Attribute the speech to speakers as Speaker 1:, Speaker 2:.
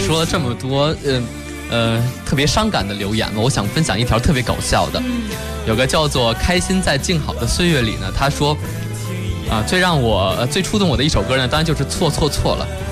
Speaker 1: 说了这么多特别伤感的留言嘛，我想分享一条特别搞笑的。有个叫做开心在静好的岁月里呢，他说最触动我的一首歌呢，当然就是错错错了。